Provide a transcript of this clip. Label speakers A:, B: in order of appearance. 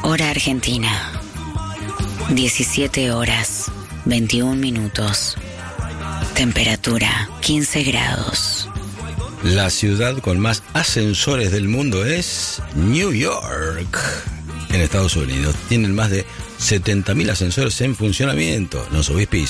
A: Hora Argentina. 17 horas, 21 minutos. Temperatura, 15 grados.
B: La ciudad con más ascensores del mundo es New York, en Estados Unidos. Tienen más de 70.000 ascensores en funcionamiento. No subís piso.